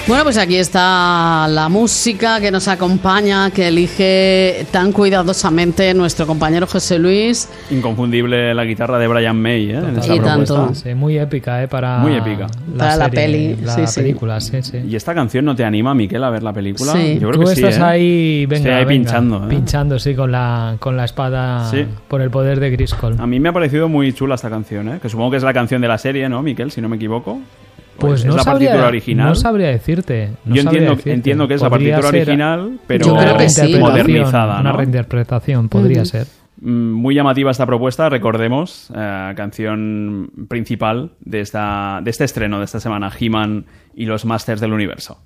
Bueno, pues aquí está la música que nos acompaña, que elige tan cuidadosamente nuestro compañero José Luis. Inconfundible la guitarra de Brian May, en esta y propuesta. tanto. Sí, muy épica, para muy épica. Para la peli, la película, sí. ¿Y esta canción no te anima, Miquel, a ver la película? Sí. Yo creo Tú que sí, estás ahí, Estoy ahí pinchando. Pinchando, sí, con la espada por el poder de Grayskull. A mí me ha parecido muy chula esta canción, que supongo que es la canción de la serie, ¿no, Miquel? Si no me equivoco. Pues ¿Es la partitura original? No sabría decirte. Yo entiendo que es la partitura original, pero yo creo que sí. modernizada, ¿no? Una reinterpretación, podría ser. Muy llamativa esta propuesta, recordemos, canción principal de este estreno de esta semana, He-Man y los Masters del Universo.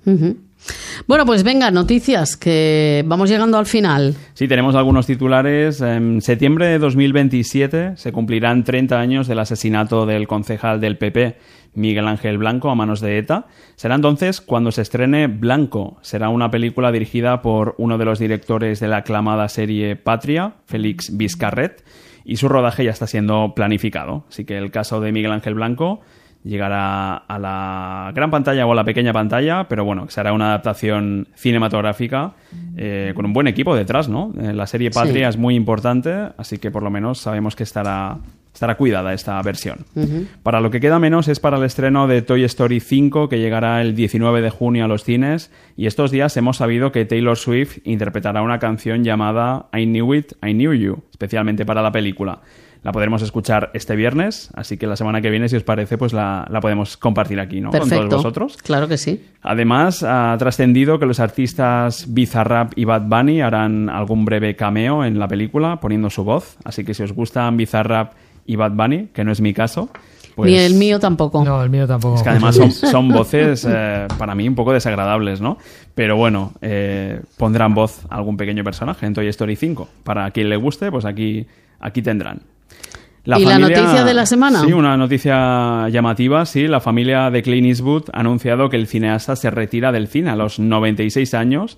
Bueno, pues venga, noticias, que vamos llegando al final. Sí, tenemos algunos titulares. En septiembre de 2027 se cumplirán 30 años del asesinato del concejal del PP, Miguel Ángel Blanco, a manos de ETA. Será entonces cuando se estrene Blanco. Será una película dirigida por uno de los directores de la aclamada serie Patria, Félix Vizcarret, y su rodaje ya está siendo planificado. Así que el caso de Miguel Ángel Blanco llegará a la gran pantalla o a la pequeña pantalla, pero bueno, será una adaptación cinematográfica con un buen equipo detrás, ¿no? La serie Patria es muy importante, así que por lo menos sabemos que estará cuidada esta versión. Para lo que queda menos es para el estreno de Toy Story 5, que llegará el 19 de junio a los cines, y estos días hemos sabido que Taylor Swift interpretará una canción llamada I Knew It, I Knew You, especialmente para la película. La podremos escuchar este viernes, así que la semana que viene, si os parece, pues la podemos compartir aquí, ¿no? Perfecto. Con todos vosotros. Claro que sí. Además, ha trascendido que los artistas Bizarrap y Bad Bunny harán algún breve cameo en la película, poniendo su voz. Así que si os gustan Bizarrap y Bad Bunny, que no es mi caso, pues... Ni el mío tampoco. No, el mío tampoco. Es que además son voces, para mí, un poco desagradables, ¿no? Pero bueno, pondrán voz a algún pequeño personaje en Toy Story 5. Para quien le guste, pues aquí tendrán. ¿Y la noticia de la semana? Sí, una noticia llamativa, sí. La familia de Clint Eastwood ha anunciado que el cineasta se retira del cine a los 96 años.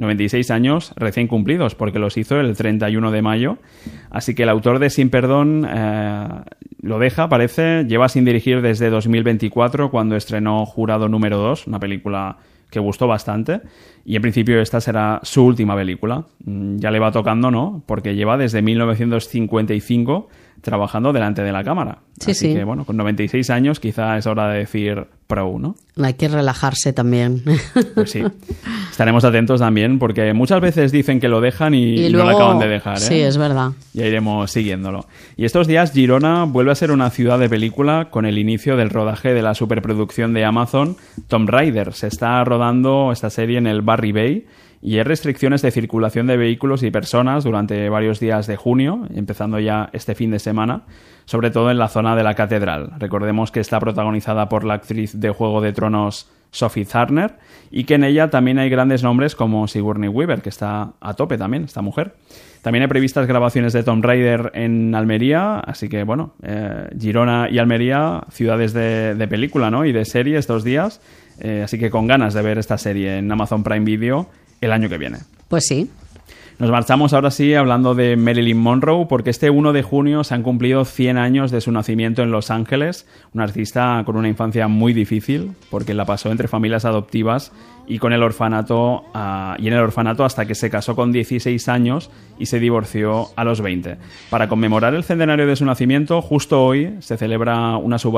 96 años recién cumplidos, porque los hizo el 31 de mayo. Así que el autor de Sin Perdón lo deja, parece. Lleva sin dirigir desde 2024, cuando estrenó Jurado número 2, una película que gustó bastante, y en principio esta será su última película. Ya le va tocando, ¿no? Porque lleva desde 1955 trabajando delante de la cámara. Sí, Así sí. que, bueno, con 96 años quizá es hora de decir pro, ¿no? Hay que relajarse también. Pues sí. Estaremos atentos también, porque muchas veces dicen que lo dejan y luego, no lo acaban de dejar, ¿eh? Sí, es verdad. Ya iremos siguiéndolo. Y estos días Girona vuelve a ser una ciudad de película con el inicio del rodaje de la superproducción de Amazon Tomb Raider. Se está rodando esta serie en el Barry Bay y hay restricciones de circulación de vehículos y personas durante varios días de junio, empezando ya este fin de semana, sobre todo en la zona de la Catedral. Recordemos que está protagonizada por la actriz de Juego de Tronos Sophie Turner, y que en ella también hay grandes nombres como Sigourney Weaver, que está a tope también, esta mujer. También hay previstas grabaciones de Tomb Raider en Almería, así que bueno, Girona y Almería, ciudades de película, ¿no? Y de serie estos días, así que con ganas de ver esta serie en Amazon Prime Video el año que viene. Pues sí. Nos marchamos ahora sí hablando de Marilyn Monroe, porque este 1 de junio se han cumplido 100 años de su nacimiento en Los Ángeles, una artista con una infancia muy difícil, porque la pasó entre familias adoptivas y en el orfanato hasta que se casó con 16 años y se divorció a los 20. Para conmemorar el centenario de su nacimiento, justo hoy se celebra una subasta